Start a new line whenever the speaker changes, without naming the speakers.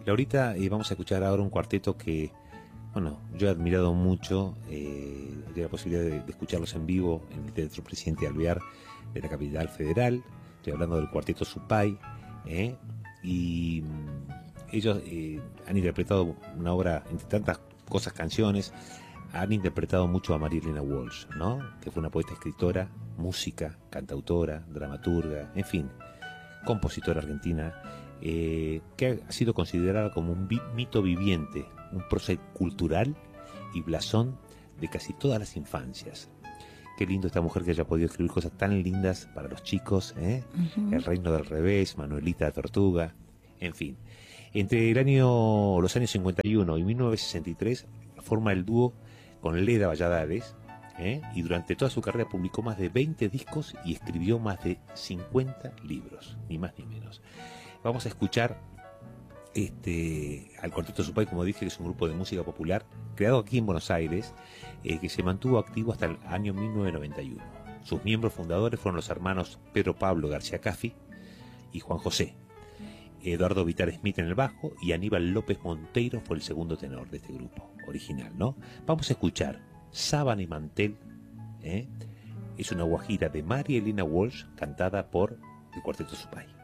Laurita, vamos a escuchar ahora un cuarteto que, bueno, yo he admirado mucho, de la posibilidad de escucharlos en vivo en el Teatro Presidente Alvear de la capital federal. Estoy hablando del cuarteto Supay, y ellos han interpretado una obra, entre tantas cosas, canciones, han interpretado mucho a María Elena Walsh, ¿no? Que fue una poeta, escritora, música, cantautora, dramaturga, en fin, compositora argentina, que ha sido considerada como un mito viviente, un prócer cultural y blasón de casi todas las infancias. Qué lindo esta mujer que haya podido escribir cosas tan lindas para los chicos, El reino del revés, Manuelita la tortuga, en fin. Entre los años 51 y 1963 forma el dúo con Leda Valladares, y durante toda su carrera publicó más de 20 discos y escribió más de 50 libros, ni más ni menos. Vamos a escuchar al Cuarteto Supay, como dije, que es un grupo de música popular creado aquí en Buenos Aires, que se mantuvo activo hasta el año 1991. Sus miembros fundadores fueron los hermanos Pedro Pablo García Caffi y Juan José. Eduardo Vitar Smith en el bajo y Aníbal López Monteiro fue el segundo tenor de este grupo original, ¿no? Vamos a escuchar Sábana y Mantel, es una guajira de María Elena Walsh cantada por el Cuarteto Supay.